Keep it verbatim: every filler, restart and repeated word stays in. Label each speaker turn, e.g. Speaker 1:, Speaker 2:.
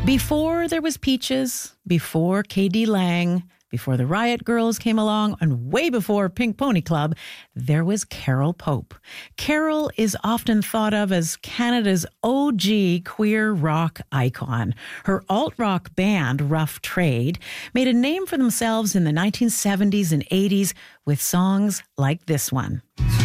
Speaker 1: Before there was Peaches, before K D Lang, before the Riot Girls came along, and way before Pink Pony Club, there was Carol Pope. Carol is often thought of as Canada's O G queer rock icon. Her alt-rock band, Rough Trade, made a name for themselves in the nineteen seventies and eighties with songs like this one.